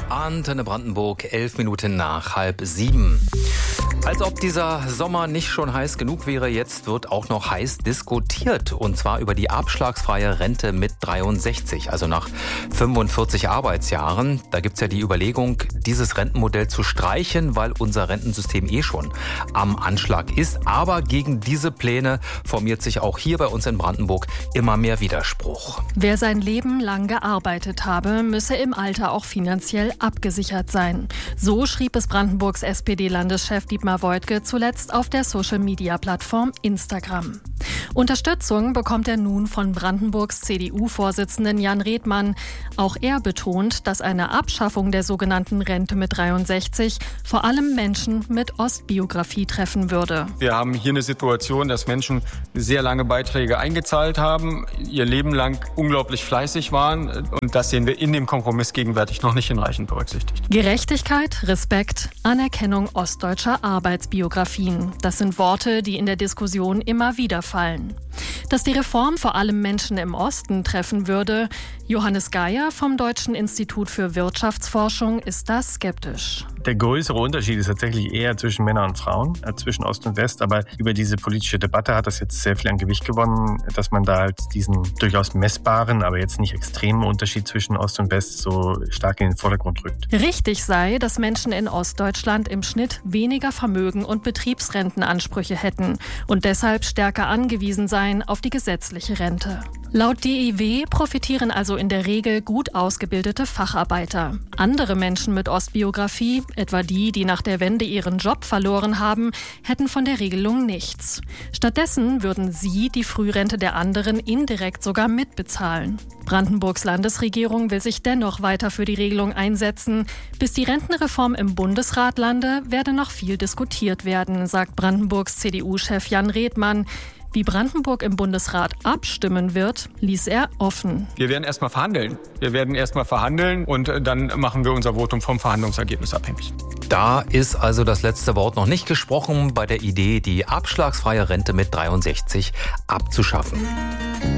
Antenne Brandenburg, 11 Minuten nach 6:30. Als ob dieser Sommer nicht schon heiß genug wäre, jetzt wird auch noch heiß diskutiert. Und zwar über die abschlagsfreie Rente mit 63, also nach 45 Arbeitsjahren. Da gibt's ja die Überlegung, dieses Rentenmodell zu streichen, weil unser Rentensystem schon am Anschlag ist. Aber gegen diese Pläne formiert sich auch hier bei uns in Brandenburg immer mehr Widerspruch. Wer sein Leben lang gearbeitet habe, müsse im Alter auch finanziell abgesichert sein. So schrieb es Brandenburgs SPD-Landeschef Dietmar Woidke zuletzt auf der Social-Media-Plattform Instagram. Unterstützung bekommt er nun von Brandenburgs CDU-Vorsitzenden Jan Redmann. Auch er betont, dass eine Abschaffung der sogenannten Rente mit 63 vor allem Menschen mit Ostbiografie treffen würde. Wir haben hier eine Situation, dass Menschen sehr lange Beiträge eingezahlt haben, ihr Leben lang unglaublich fleißig waren, und das sehen wir in dem Kompromiss gegenwärtig noch nicht hinreichend berücksichtigt. Gerechtigkeit, Respekt, Anerkennung ostdeutscher Arbeitsbiografien. Das sind Worte, die in der Diskussion immer wieder fallen. Dass die Reform vor allem Menschen im Osten treffen würde, Johannes Geier vom Deutschen Institut für Wirtschaftsforschung ist da skeptisch. Der größere Unterschied ist tatsächlich eher zwischen Männern und Frauen, zwischen Ost und West. Aber über diese politische Debatte hat das jetzt sehr viel an Gewicht gewonnen, dass man da halt diesen durchaus messbaren, aber jetzt nicht extremen Unterschied zwischen Ost und West so stark in den Vordergrund rückt. Richtig sei, dass Menschen in Ostdeutschland im Schnitt weniger Vermögen und Betriebsrentenansprüche hätten und deshalb stärker angewiesen seien auf die gesetzliche Rente. Laut DIW profitieren also in der Regel gut ausgebildete Facharbeiter. Andere Menschen mit Ostbiografie, etwa die, die nach der Wende ihren Job verloren haben, hätten von der Regelung nichts. Stattdessen würden sie die Frührente der anderen indirekt sogar mitbezahlen. Brandenburgs Landesregierung will sich dennoch weiter für die Regelung einsetzen. Bis die Rentenreform im Bundesrat lande, werde noch viel diskutiert werden, sagt Brandenburgs CDU-Chef Jan Redmann. Wie Brandenburg im Bundesrat abstimmen wird, ließ er offen. Wir werden erstmal verhandeln und dann machen wir unser Votum vom Verhandlungsergebnis abhängig. Da ist also das letzte Wort noch nicht gesprochen bei der Idee, die abschlagsfreie Rente mit 63 abzuschaffen.